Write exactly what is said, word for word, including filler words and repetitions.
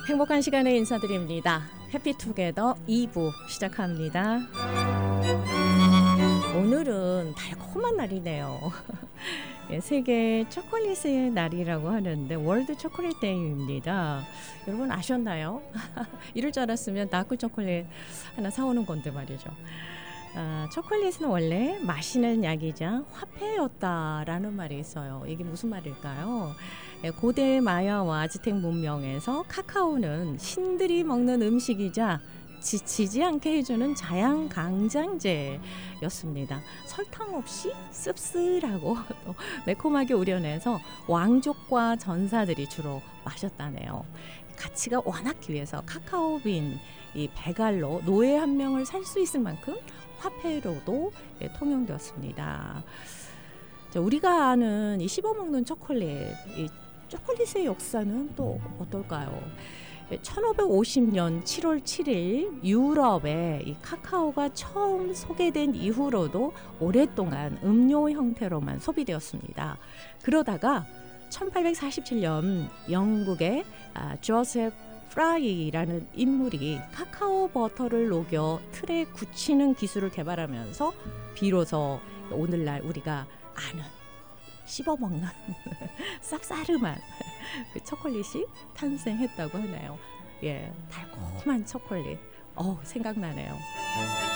행복한 시간에 인사드립니다. 해피투게더 이 부 시작합니다. 오늘은 달콤한 날이네요. 예, 세계 초콜릿의 날이라고 하는데 월드 초콜릿 데이입니다. 여러분 아셨나요? 이럴 줄 알았으면 다크 초콜릿 하나 사오는 건데 말이죠. 아, 초콜릿은 원래 마시는 약이자 화폐였다라는 말이 있어요. 이게 무슨 말일까요? 예, 고대 마야와 아즈텍 문명에서 카카오는 신들이 먹는 음식이자 지치지 않게 해주는 자양강장제였습니다. 설탕 없이 씁쓸하고 또 매콤하게 우려내서 왕족과 전사들이 주로 마셨다네요. 가치가 워낙 귀해서 카카오빈 이 배갈로 노예 한 명을 살 수 있을 만큼 화폐로도 예, 통용되었습니다. 자, 우리가 아는 이 씹어먹는 초콜릿, 이 초콜릿의 역사는 또 어떨까요? 천오백오십 년 칠월 칠일 유럽에 이 카카오가 처음 소개된 이후로도 오랫동안 음료 형태로만 소비되었습니다. 그러다가 천팔백사십칠 년 영국의 아, 조셉 프라이라는 인물이 카카오 버터를 녹여 틀에 굳히는 기술을 개발하면서 비로소 오늘날 우리가 아는 씹어먹는 쌉싸름한 그 초콜릿이 탄생했다고 하네요. 예, 달콤한 초콜릿. 어, 생각나네요.